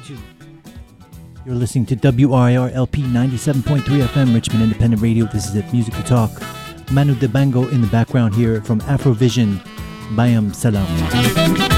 22. You're listening to WRIR LP 97.3 FM, Richmond Independent Radio. This is it, Music to Talk. Manu Dibango in the background here from Afrovision. Bayam Salam.